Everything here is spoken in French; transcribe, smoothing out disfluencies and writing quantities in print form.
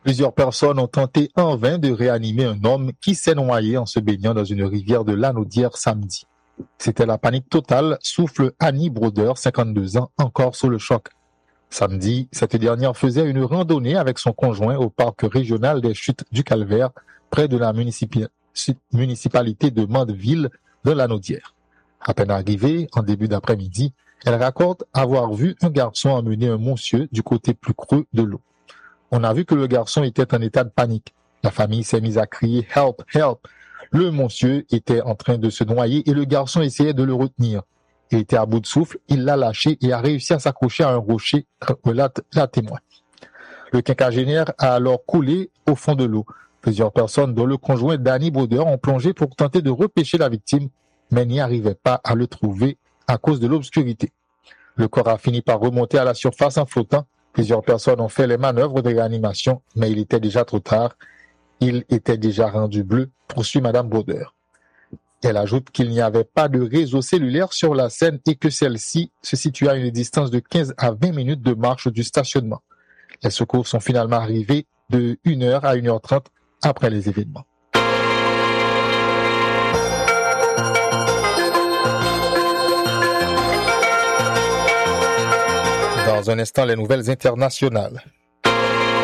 Plusieurs personnes ont tenté en vain de réanimer un homme qui s'est noyé en se baignant dans une rivière de Lanaudière samedi. C'était la panique totale, souffle Annie Brodeur, 52 ans, encore sous le choc. Samedi, cette dernière faisait une randonnée avec son conjoint au parc régional des Chutes du Calvaire, près de la municipalité de Mandeville de Lanaudière. À peine arrivée, en début d'après-midi, elle raconte avoir vu un garçon emmener un monsieur du côté plus creux de l'eau. On a vu que le garçon était en état de panique. La famille s'est mise à crier « Help! Help !» Le monsieur était en train de se noyer et le garçon essayait de le retenir. Il était à bout de souffle, il l'a lâché et a réussi à s'accrocher à un rocher, relate la témoin. Le quinquagénaire a alors coulé au fond de l'eau. Plusieurs personnes, dont le conjoint d'Annie Brodeur, ont plongé pour tenter de repêcher la victime, mais n'y arrivaient pas à le trouver à cause de l'obscurité. Le corps a fini par remonter à la surface en flottant. Plusieurs personnes ont fait les manœuvres de réanimation, mais il était déjà trop tard. Il était déjà rendu bleu, poursuit Madame Brodeur. Elle ajoute qu'il n'y avait pas de réseau cellulaire sur la scène et que celle-ci se situe à une distance de 15 à 20 minutes de marche du stationnement. Les secours sont finalement arrivés de 1h à 1h30 après les événements. Dans un instant, les nouvelles internationales.